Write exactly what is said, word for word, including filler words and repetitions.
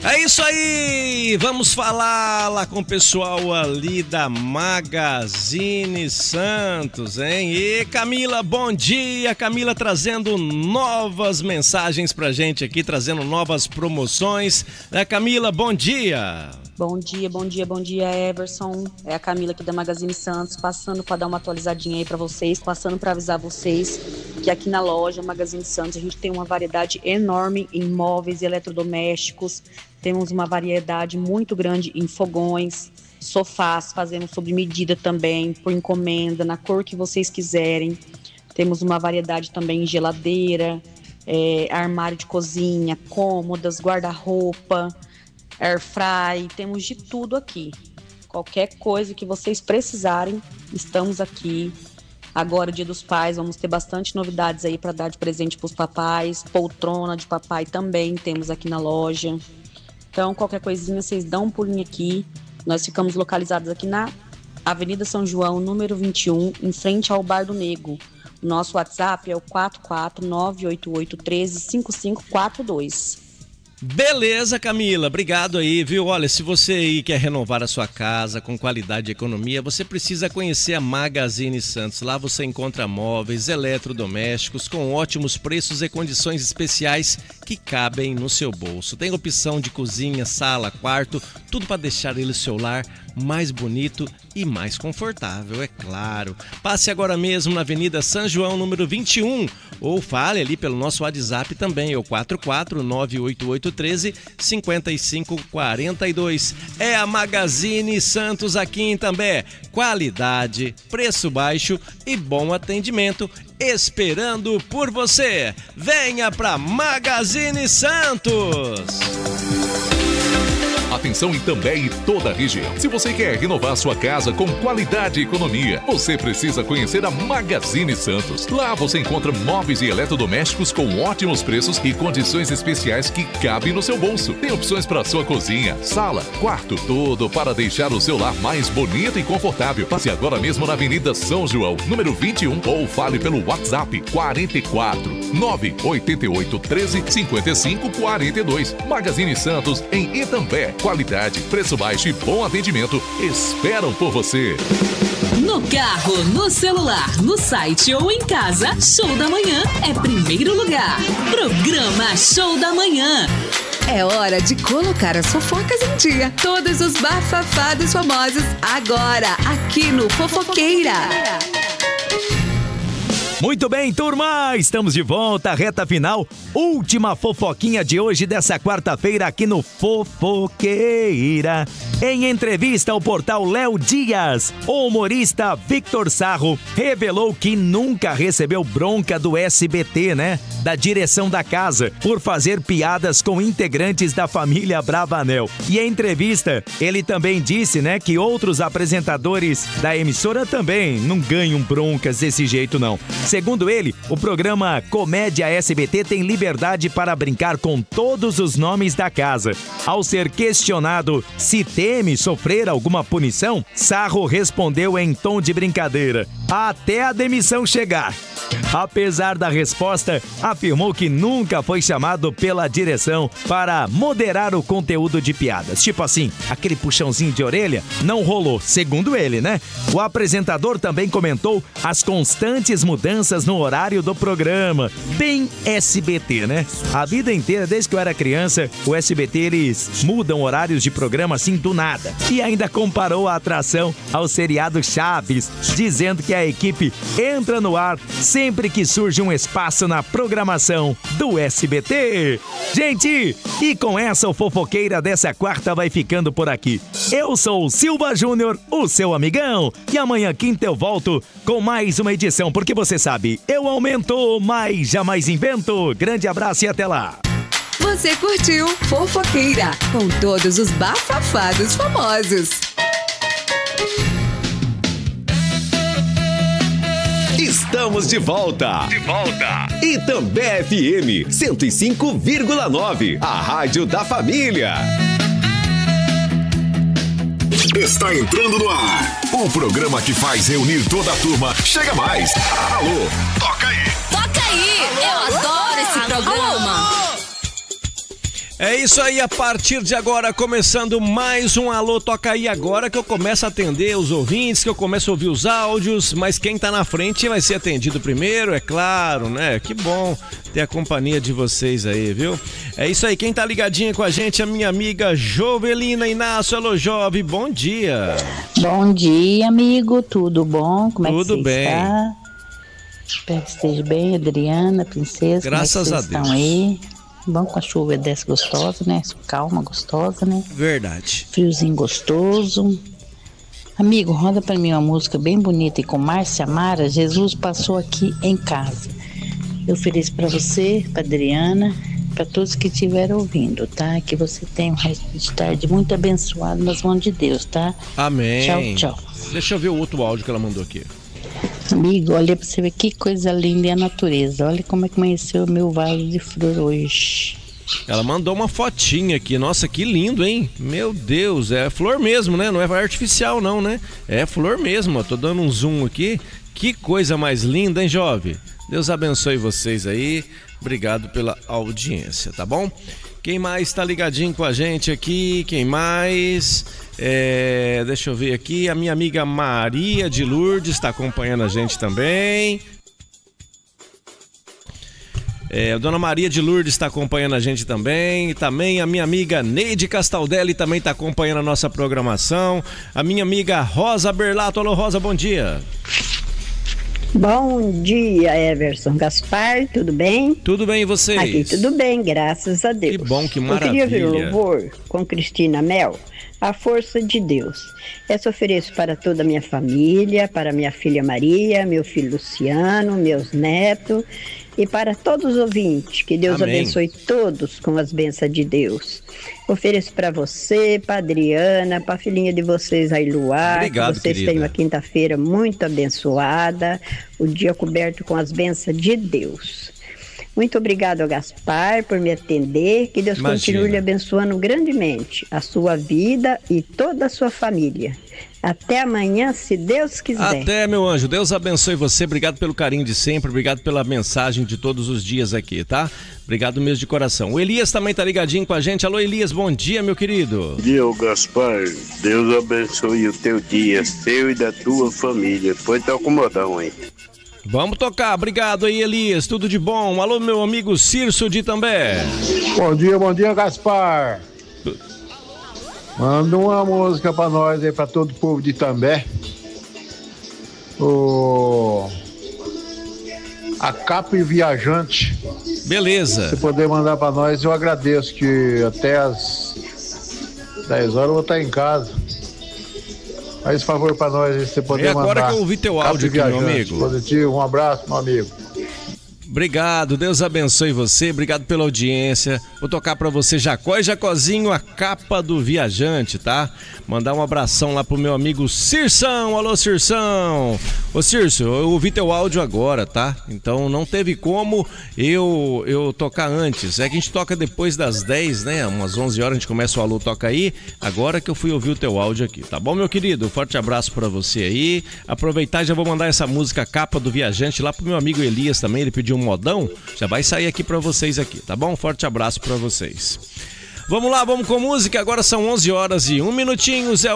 É isso aí, vamos falar lá com o pessoal ali da Magazine Santos, hein? E Camila, bom dia, Camila trazendo novas mensagens pra gente aqui, trazendo novas promoções, né, Camila, bom dia. Bom dia, bom dia, bom dia, Everson. É a Camila aqui da Magazine Santos, passando para dar uma atualizadinha aí para vocês, passando para avisar vocês que aqui na loja Magazine Santos a gente tem uma variedade enorme em móveis e eletrodomésticos. Temos uma variedade muito grande em fogões, sofás, fazemos sob medida também, por encomenda, na cor que vocês quiserem. Temos uma variedade também em geladeira, é, armário de cozinha, cômodas, guarda-roupa, air fry, temos de tudo aqui. Qualquer coisa que vocês precisarem, estamos aqui. Agora, Dia dos Pais, vamos ter bastante novidades aí para dar de presente para os papais. Poltrona de papai também temos aqui na loja. Então, qualquer coisinha, vocês dão um pulinho aqui. Nós ficamos localizados aqui na Avenida São João, número vinte e um, em frente ao Bar do Nego. O nosso WhatsApp é o quatro quatro nove oito oito um três cinco cinco quatro dois. Beleza, Camila, obrigado aí, viu? Olha, se você aí quer renovar a sua casa com qualidade e economia, você precisa conhecer a Magazine Santos. Lá você encontra móveis, eletrodomésticos com ótimos preços e condições especiais que cabem no seu bolso. Tem opção de cozinha, sala, quarto, tudo para deixar ele o seu lar mais bonito e mais confortável, é claro. Passe agora mesmo na Avenida São João, número vinte e um, ou fale ali pelo nosso WhatsApp também, é o quatro quatro nove oito oito um três cinco cinco quatro dois. É a Magazine Santos aqui em Itambé. Qualidade, preço baixo e bom atendimento esperando por você. Venha pra Magazine Santos! Atenção Itambé e toda a região. Se você quer renovar sua casa com qualidade e economia, você precisa conhecer a Magazine Santos. Lá você encontra móveis e eletrodomésticos com ótimos preços e condições especiais que cabem no seu bolso. Tem opções para sua cozinha, sala, quarto, tudo para deixar o seu lar mais bonito e confortável. Passe agora mesmo na Avenida São João, número vinte e um, ou fale pelo WhatsApp quatro quatro nove oito oito um três cinco cinco quatro dois. Magazine Santos em Itambé. Qualidade, preço baixo e bom atendimento esperam por você. No carro, no celular, no site ou em casa, Show da Manhã é primeiro lugar. Programa Show da Manhã. É hora de colocar as fofocas em dia. Todos os bafafados famosos agora, aqui no Fofoqueira. Muito bem, turma, estamos de volta, reta final, última fofoquinha de hoje, dessa quarta-feira aqui no Fofoqueira. Em entrevista ao portal Léo Dias, o humorista Victor Sarro revelou que nunca recebeu bronca do S B T, né? Da direção da casa, por fazer piadas com integrantes da família Bravanel. E em entrevista, ele também disse, né, que outros apresentadores da emissora também não ganham broncas desse jeito, não. Segundo ele, o programa Comédia S B T tem liberdade para brincar com todos os nomes da casa. Ao ser questionado se teme sofrer alguma punição, Sarro respondeu em tom de brincadeira: até a demissão chegar. Apesar da resposta, afirmou que nunca foi chamado pela direção para moderar o conteúdo de piadas. Tipo assim, aquele puxãozinho de orelha não rolou, segundo ele, né? O apresentador também comentou as constantes mudanças no horário do programa. Bem S B T, né? A vida inteira, desde que eu era criança, o S B T, eles mudam horários de programa assim do nada. E ainda comparou a atração ao seriado Chaves, dizendo que a equipe entra no ar sempre que surge um espaço na programação do S B T. Gente, e com essa o Fofoqueira dessa quarta vai ficando por aqui. Eu sou o Silva Júnior, o seu amigão, e amanhã quinta eu volto com mais uma edição, porque você sabe, eu aumento, mas jamais invento. Grande abraço e até lá. Você curtiu Fofoqueira, com todos os bafafados famosos. Estamos de volta. De volta. Itambé F M cento e cinco vírgula nove, a rádio da família. Está entrando no ar o programa que faz reunir toda a turma. Chega mais. Alô, toca aí. Toca aí. Eu adoro esse programa. É isso aí, a partir de agora, começando mais um Alô Toca Aí Agora, que eu começo a atender os ouvintes, que eu começo a ouvir os áudios, mas quem tá na frente vai ser atendido primeiro, é claro, né? Que bom ter a companhia de vocês aí, viu? É isso aí, quem tá ligadinha com a gente é a minha amiga Jovelina Inácio. Alô, Jove, bom dia. Bom dia, amigo, tudo bom? Como tudo é que você bem. está? Espero que esteja bem, Adriana, princesa. Graças como é a que vocês Deus. Estão aí? Bom, com a chuva desce gostosa, né? Calma, gostosa, né? Verdade. Friozinho gostoso. Amigo, roda pra mim uma música bem bonita e com Márcia Mara, Jesus Passou Aqui em Casa. Eu ofereço pra você, pra Adriana, pra todos que estiveram ouvindo, tá? Que você tenha um resto de tarde muito abençoado nas mãos de Deus, tá? Amém. Tchau, tchau. Deixa eu ver o outro áudio que ela mandou aqui. Amigo, olha pra você ver que coisa linda é a natureza. Olha como é que amanheceu o meu vaso de flor hoje. Ela mandou uma fotinha aqui. Nossa, que lindo, hein? Meu Deus, é flor mesmo, né? Não é artificial não, né? É flor mesmo, ó. Tô dando um zoom aqui. Que coisa mais linda, hein, Jove? Deus abençoe vocês aí. Obrigado pela audiência, tá bom? Quem mais tá ligadinho com a gente aqui? Quem mais? É, deixa eu ver aqui. A minha amiga Maria de Lourdes está acompanhando a gente também. É, a dona Maria de Lourdes está acompanhando a gente também. E também a minha amiga Neide Castaldelli também está acompanhando a nossa programação. A minha amiga Rosa Berlato. Alô, Rosa, bom dia. Bom dia, Everson Gaspar, tudo bem? Tudo bem, e vocês? Aqui tudo bem, graças a Deus. Que bom, que maravilha. Eu queria ouvir o louvor com Cristina Mel, A Força de Deus. Essa ofereço para toda a minha família, para minha filha Maria, meu filho Luciano, meus netos e para todos os ouvintes. Que Deus Amém. Abençoe todos com as bênçãos de Deus. Ofereço para você, para Adriana, para a filhinha de vocês aí, Luar. Obrigado, que vocês querida. tenham uma quinta-feira muito abençoada, o dia coberto com as bênçãos de Deus. Muito obrigado, Gaspar, por me atender. Que Deus Imagina. continue lhe abençoando grandemente a sua vida e toda a sua família. Até amanhã, se Deus quiser. Até, meu anjo. Deus abençoe você. Obrigado pelo carinho de sempre. Obrigado pela mensagem de todos os dias aqui, tá? Obrigado mesmo de coração. O Elias também tá ligadinho com a gente. Alô, Elias, bom dia, meu querido. Bom dia, Gaspar. Deus abençoe o teu dia, seu e da tua família. Põe teu acomodão aí. Vamos tocar. Obrigado aí, Elias. Tudo de bom. Alô, meu amigo Cirso de També. Bom dia, bom dia, Gaspar. Manda uma música pra nós aí, pra todo o povo de També. O... A Capa e Viajante. Beleza. Se puder mandar pra nós, eu agradeço, que até as dez horas eu vou estar em casa. Faz favor pra nós aí, se você puder É mandar. agora que eu ouvi teu áudio aqui, meu amigo. Positivo, um abraço, meu amigo. Obrigado, Deus abençoe você, obrigado pela audiência. Vou tocar pra você Jacó e Jacozinho, A Capa do Viajante, tá? Mandar um abração lá pro meu amigo Cirsão. Alô, Cirsão. Ô, Cirso, eu ouvi teu áudio agora, tá? Então não teve como eu eu tocar antes. É que a gente toca depois das dez, né? Umas onze horas a gente começa o Alô Toca Aí. Agora que eu fui ouvir o teu áudio aqui, tá bom, meu querido? Forte abraço pra você aí. Aproveitar e já vou mandar essa música Capa do Viajante lá pro meu amigo Elias também. Ele pediu um modão, já vai sair aqui pra vocês aqui, tá bom? Forte abraço pra vocês. Vamos lá, vamos com música. Agora são onze horas e um minutinho. Zé